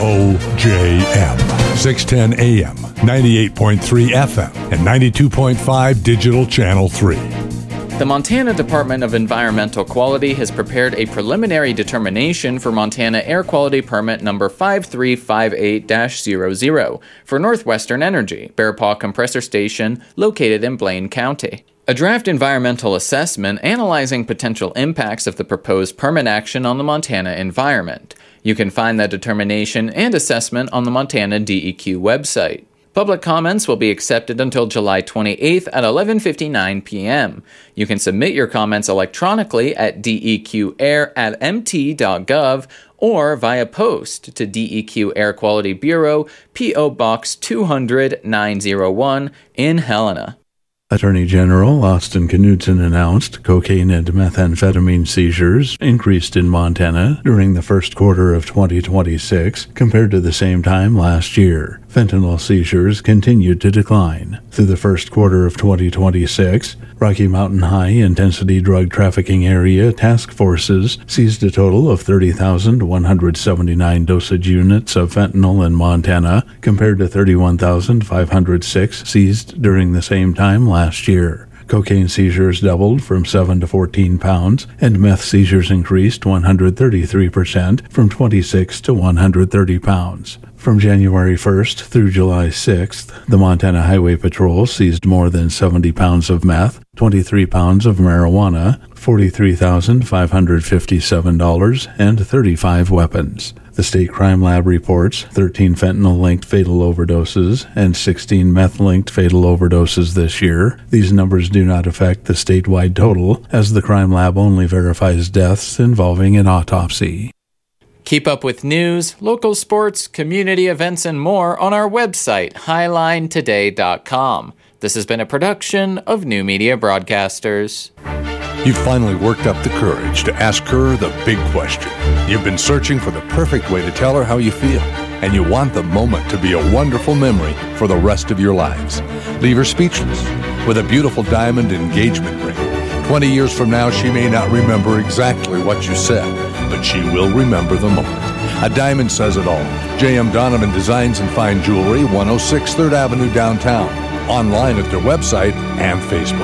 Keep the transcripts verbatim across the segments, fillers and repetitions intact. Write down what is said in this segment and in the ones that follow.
O J M, six ten A M, ninety-eight point three F M, and ninety-two point five Digital Channel three. The Montana Department of Environmental Quality has prepared a preliminary determination for Montana Air Quality Permit number five three five eight dash zero zero for Northwestern Energy, Bear Paw Compressor Station, located in Blaine County. A draft environmental assessment analyzing potential impacts of the proposed permit action on the Montana environment. You can find that determination and assessment on the Montana D E Q website. Public comments will be accepted until July twenty-eighth at eleven fifty-nine p.m. You can submit your comments electronically at deqair at m t dot gov or via post to D E Q Air Quality Bureau, P O. Box two hundred, nine oh one in Helena. Attorney General Austin Knudsen announced cocaine and methamphetamine seizures increased in Montana during the first quarter of twenty twenty-six compared to the same time last year. Fentanyl seizures continued to decline. Through the first quarter of twenty twenty-six, Rocky Mountain High-Intensity Drug Trafficking Area task forces seized a total of thirty thousand one hundred seventy-nine dosage units of fentanyl in Montana, compared to thirty-one thousand five hundred six seized during the same time last year. Cocaine seizures doubled from seven to fourteen pounds, and meth seizures increased one hundred thirty-three percent from twenty-six to one hundred thirty pounds. From January first through July sixth, the Montana Highway Patrol seized more than seventy pounds of meth, twenty-three pounds of marijuana, forty-three thousand five hundred fifty-seven dollars, and thirty-five weapons. The State Crime Lab reports thirteen fentanyl-linked fatal overdoses and sixteen meth-linked fatal overdoses this year. These numbers do not affect the statewide total, as the Crime Lab only verifies deaths involving an autopsy. Keep up with news, local sports, community events, and more on our website, highline today dot com. This has been a production of New Media Broadcasters. You've finally worked up the courage to ask her the big question. You've been searching for the perfect way to tell her how you feel, and you want the moment to be a wonderful memory for the rest of your lives. Leave her speechless with a beautiful diamond engagement ring. Twenty years from now, she may not remember exactly what you said, but she will remember the moment. A diamond says it all. J M. Donovan Designs and Fine Jewelry, one oh six third Avenue downtown. Online at their website and Facebook.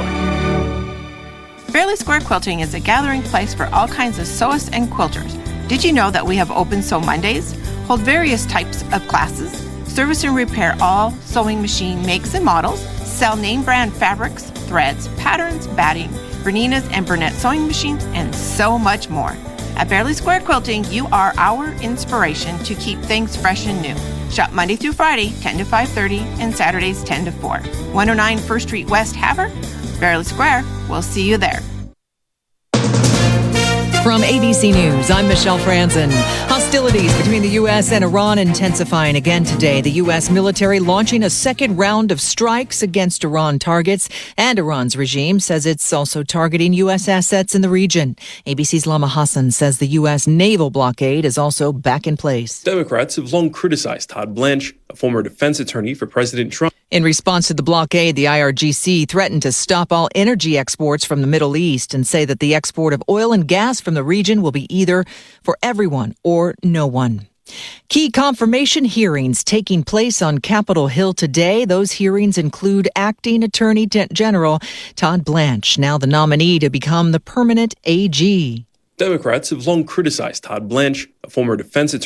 Fairly Square Quilting is a gathering place for all kinds of sewists and quilters. Did you know that we have open Sew Mondays? Hold various types of classes, service and repair all sewing machine makes and models, sell name brand fabrics, threads, patterns, batting, Berninas and Burnett sewing machines, and so much more. At Fairly Square Quilting, you are our inspiration to keep things fresh and new. Shop Monday through Friday, ten to five thirty, and Saturdays, ten to four. one oh nine First Street West, Havre. Fairly Square. We'll see you there. From A B C News, I'm Michelle Franzen. Hostilities between the U S and Iran intensifying again today. The U S military launching a second round of strikes against Iran targets, and Iran's regime says it's also targeting U S assets in the region. A B C's Lama Hassan says the U S naval blockade is also back in place. Democrats have long criticized Todd Blanche, a former defense attorney for President Trump. In response to the blockade, the I R G C threatened to stop all energy exports from the Middle East and say that the export of oil and gas from the region will be either for everyone or no one. Key confirmation hearings taking place on Capitol Hill today. Those hearings include Acting Attorney General Todd Blanche, now the nominee to become the permanent A G. Democrats have long criticized Todd Blanche, a former defense attorney